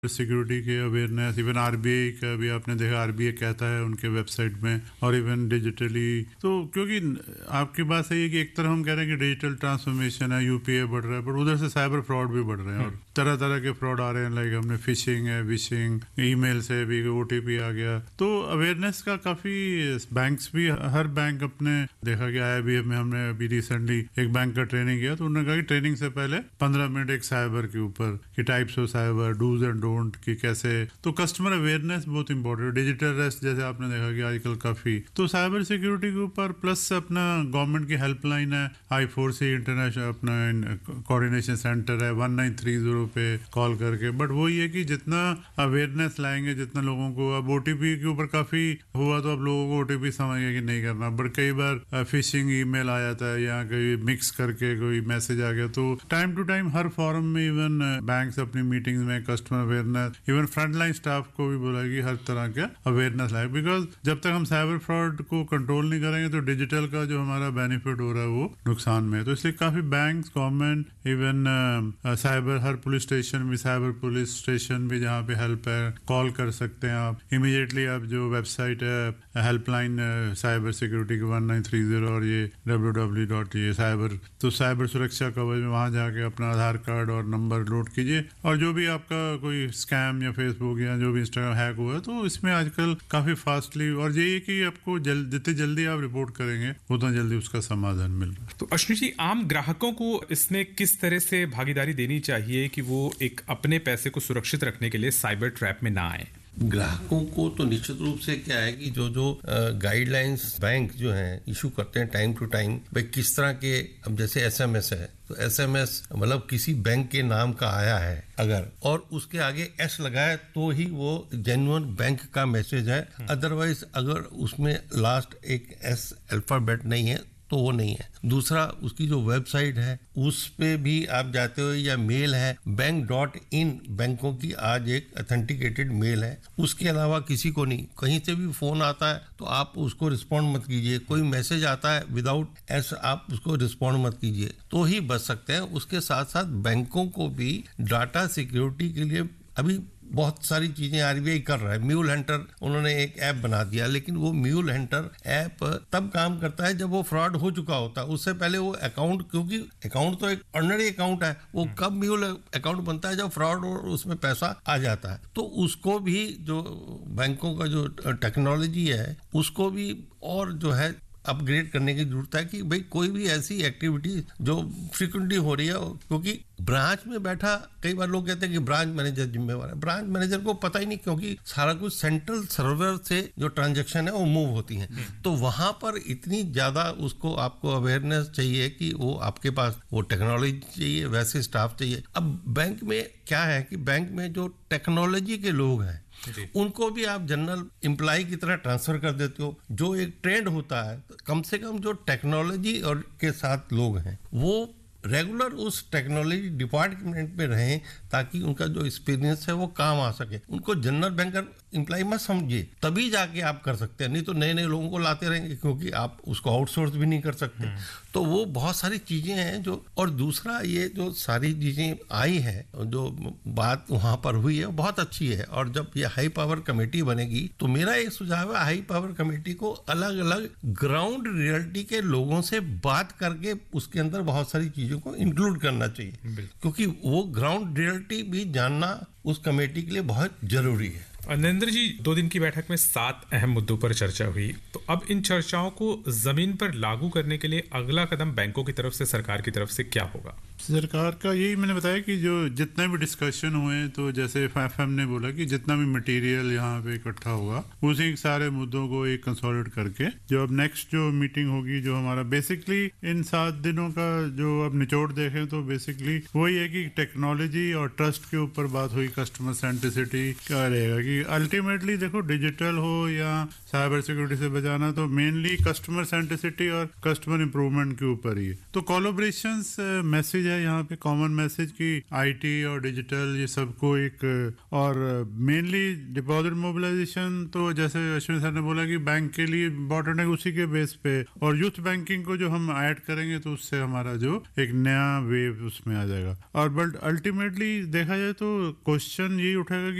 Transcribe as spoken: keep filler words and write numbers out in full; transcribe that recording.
Security के awareness, even RBI का भी आपने देखा, आरबीआई कहता है उनके वेबसाइट में, और इवन डिजिटली। तो क्योंकि आपकी बात सही है कि एक तरफ हम कह रहे हैं कि डिजिटल ट्रांसफॉर्मेशन है, यूपीआई बढ़ रहा है, पर उधर से साइबर फ्रॉड भी बढ़ रहे हैं और तरह तरह के फ्रॉड आ रहे हैं। लाइक हमने फिशिंग है, विशिंग, ईमेल से भी ओटीपी आ गया। तो अवेयरनेस का काफी बैंक्स भी, हर बैंक अपने देखा गया है। अभी में हमने अभी रिसेंटली एक बैंक का ट्रेनिंग किया, तो उन्होंने कहा कि ट्रेनिंग से पहले पंद्रह मिनट एक साइबर के ऊपर कि types of cyber, dos and don't की कैसे। तो कस्टमर अवेयरनेस बहुत इंपॉर्टेंट। डिजिटल रेस्ट जैसे आपने देखा कि आजकल काफी, तो साइबर सिक्योरिटी के ऊपर प्लस अपना गवर्नमेंट की हेल्पलाइन है, आई फोर सी इंटरनेशनल अपना कोऑर्डिनेशन सेंटर है, वन नाइन थ्री जीरो पे कॉल करके। बट वो ये कि जितना अवेयरनेस लाएंगे, जितना लोगों को, अब ओटीपी के ऊपर काफी हुआ तो अब लोगों को ओटीपी समझ गया कि नहीं करना। बट कई बार फिशिंग ईमेल आ जाता है या कोई मिक्स करके कोई मैसेज आ गया। तो time to time her forum में इवन बैंक्स अपनी मीटिंग्स में customer awareness, even front line staff को भी बोला कि हर तरह का अवेयरनेस लाए। बिकॉज जब तक हम साइबर फ्रॉड को कंट्रोल नहीं करेंगे तो डिजिटल का जो हमारा बेनिफिट हो रहा है वो नुकसान में है। तो इसलिए काफी बैंक्स, गवर्नमेंट, इवन साइबर, हर पुलिस स्टेशन भी, साइबर पुलिस स्टेशन भी जहाँ पे हेल्प है, कॉल कर सकते हैं आप इमीडिएटली। आप जो वेबसाइट है हेल्पलाइन साइबर सिक्योरिटी की वन नाइन थ्री जीरो, और ये डब्ल्यू डब्ल्यू डॉट ये साइबर, तो साइबर सुरक्षा कवच में वहाँ जाके अपना आधार कार्ड और नंबर लोड कीजिए। और जो भी आपका कोई स्कैम या फेसबुक या जो भी इंस्टाग्राम हैक हुआ है, तो इसमें आजकल काफी फास्टली, और यही है कि आपको जल, जितनी जल्दी आप रिपोर्ट करेंगे उतना जल्दी उसका समाधान मिल रहा है। तो अश्विनी जी, आम ग्राहकों को इसमें किस तरह से भागीदारी देनी चाहिए कि वो एक अपने पैसे को सुरक्षित रखने के लिए साइबर ट्रैप में ना आए? ग्राहकों को तो निश्चित रूप से क्या है कि जो जो गाइडलाइंस बैंक जो हैं इशू करते हैं टाइम टू टाइम, भाई किस तरह के, अब जैसे एसएमएस है तो एसएमएस मतलब किसी बैंक के नाम का आया है अगर, और उसके आगे एस लगाए तो ही वो जेन्युइन बैंक का मैसेज है। अदरवाइज अगर उसमें लास्ट एक एस अल्फाबेट नहीं है तो वो नहीं है। दूसरा, उसकी जो वेबसाइट है उस पे भी आप जाते हो, या मेल है बैंक डॉट इन, बैंकों की आज एक ऑथेंटिकेटेड मेल है, उसके अलावा किसी को नहीं। कहीं से भी फोन आता है तो आप उसको रिस्पॉन्ड मत कीजिए। कोई मैसेज आता है विदाउट एस, आप उसको रिस्पॉन्ड मत कीजिए, तो ही बच सकते हैं। उसके साथ साथ बैंकों को भी डाटा सिक्योरिटी के लिए अभी बहुत सारी चीजें आरबीआई कर रहा है। म्यूल हंटर उन्होंने एक ऐप बना दिया, लेकिन वो म्यूल हंटर ऐप तब काम करता है जब वो फ्रॉड हो चुका होता है। उससे पहले वो अकाउंट, क्योंकि अकाउंट तो एक ऑर्डिनरी अकाउंट है, वो कब म्यूल अकाउंट बनता है जब फ्रॉड और उसमें पैसा आ जाता है। तो उसको भी, जो बैंकों का जो टेक्नोलॉजी है उसको भी और जो है अपग्रेड करने की जरूरत है कि भाई कोई भी ऐसी एक्टिविटी जो फ्रिक्वेंटली हो रही है, क्योंकि ब्रांच में बैठा, कई बार लोग कहते हैं कि ब्रांच मैनेजर जिम्मेवार है। ब्रांच मैनेजर को पता ही नहीं, क्योंकि सारा कुछ सेंट्रल सर्वर से जो ट्रांजैक्शन है वो मूव होती हैं। तो वहां पर इतनी ज्यादा उसको आपको अवेयरनेस चाहिए कि वो आपके पास वो टेक्नोलॉजी चाहिए, वैसे स्टाफ चाहिए। अब बैंक में क्या है कि बैंक में जो टेक्नोलॉजी के लोग हैं उनको भी आप जनरल एम्प्लॉय की तरह ट्रांसफर कर देते हो। जो एक ट्रेंड होता है, कम से कम जो टेक्नोलॉजी और के साथ लोग हैं वो रेगुलर उस टेक्नोलॉजी डिपार्टमेंट में रहें, ताकि उनका जो एक्सपीरियंस है वो काम आ सके। उनको जनरल बैंकर एम्प्लॉय मत समझिए, तभी जाके आप कर सकते हैं, नहीं तो नए नए लोगों को लाते रहेंगे, क्योंकि आप उसको आउटसोर्स भी नहीं कर सकते। तो वो बहुत सारी चीजें हैं जो, और दूसरा ये जो सारी चीजें आई है, जो बात वहां पर हुई है बहुत अच्छी है। और जब ये हाई पावर कमेटी बनेगी तो मेरा एक सुझाव है, हाई पावर कमेटी को अलग अलग ग्राउंड रियलिटी के लोगों से बात करके उसके अंदर बहुत सारी चीजों को इंक्लूड करना चाहिए, क्योंकि वो ग्राउंड रियलिटी भी जानना उस कमेटी के लिए बहुत जरूरी है। नरेंद्र जी, दो दिन की बैठक में सात अहम मुद्दों पर चर्चा हुई, तो अब इन चर्चाओं को जमीन पर लागू करने के लिए अगला कदम बैंकों की तरफ से, सरकार की तरफ से क्या होगा? सरकार का यही मैंने बताया कि जो जितने भी डिस्कशन हुए, तो जैसे एफएम ने बोला कि जितना भी मटेरियल यहाँ पे इकट्ठा होगा उसी सारे मुद्दों को एक कंसोलिडेट करके जो अब नेक्स्ट जो मीटिंग होगी, जो हमारा बेसिकली इन सात दिनों का जो अब निचोड़ देखें तो बेसिकली वही है कि टेक्नोलॉजी और ट्रस्ट के ऊपर बात हुई, कस्टमर सेंट्रिसिटी का रहेगा कि अल्टीमेटली देखो डिजिटल हो या साइबर सिक्योरिटी से बचाना, तो मेनली कस्टमर सेंट्रिसिटी और कस्टमर इंप्रूवमेंट के ऊपर ही है। तो कोलैबोरेशंस मैसेज है यहाँ पे कॉमन मैसेज की आईटी और डिजिटल ये सबको एक, और मेनली डिपॉजिट मोबिलाइजेशन तो जैसे अश्विन सर ने बोला कि बैंक के लिए इम्पोर्टेंट है, उसी के बेस पे, और यूथ बैंकिंग को जो हम ऐड करेंगे तो उससे हमारा जो एक नया वेव उसमें आ जाएगा। और बट अल्टीमेटली देखा जाए तो क्वेश्चन यही उठेगा कि